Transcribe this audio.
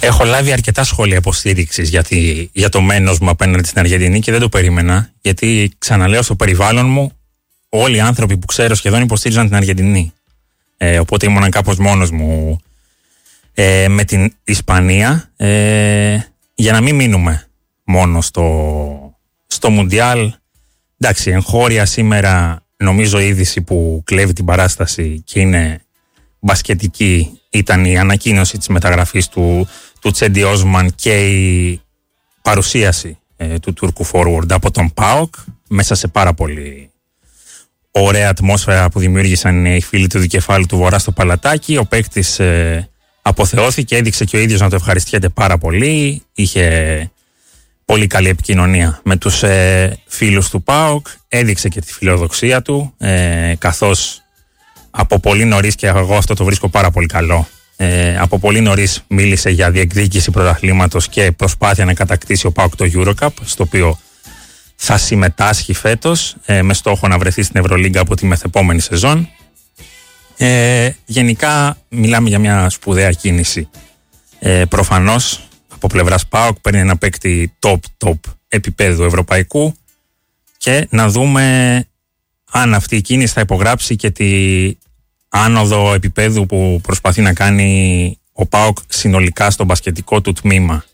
Έχω λάβει αρκετά σχόλια υποστήριξης για το μένος μου απέναντι στην Αργεντινή και δεν το περίμενα, γιατί ξαναλέω, στο περιβάλλον μου όλοι οι άνθρωποι που ξέρω σχεδόν υποστήριζαν την Αργεντινή. Οπότε ήμουν κάπως μόνος μου με την Ισπανία, για να μην μείνουμε μόνο στο Μουντιάλ. Εντάξει, εγχώρια σήμερα, νομίζω η είδηση που κλέβει την παράσταση και είναι μπασκετική ήταν η ανακοίνωση της μεταγραφής του Τσέντι Όσμαν και η παρουσίαση του Τούρκου forward από τον ΠΑΟΚ, μέσα σε πάρα πολύ ωραία ατμόσφαιρα που δημιούργησαν οι φίλοι του δικεφάλου του Βορρά στο Παλατάκι. Ο παίκτης αποθεώθηκε, έδειξε και ο ίδιος να το ευχαριστιέται πάρα πολύ. Είχε πολύ καλή επικοινωνία με τους φίλους του ΠΑΟΚ, έδειξε και τη φιλοδοξία του, καθώς από πολύ νωρίς, και εγώ αυτό το βρίσκω πάρα πολύ καλό, από πολύ νωρίς μίλησε για διεκδίκηση πρωταθλήματος και προσπάθεια να κατακτήσει ο ΠΑΟΚ το EuroCup, στο οποίο θα συμμετάσχει φέτος, με στόχο να βρεθεί στην Ευρωλίγκα από τη μεθεπόμενη σεζόν. Γενικά μιλάμε για μια σπουδαία κίνηση. Προφανώς από πλευράς ΠΑΟΚ παίρνει ένα παίκτη top επίπεδου ευρωπαϊκού, και να δούμε αν αυτή η κίνηση θα υπογράψει και τη άνοδο επίπεδου που προσπαθεί να κάνει ο ΠΑΟΚ συνολικά στο μπασκετικό του τμήμα.